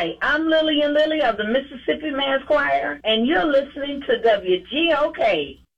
Hi, I'm Lillian Lilly of the Mississippi Mass Choir, and you're listening to WGOK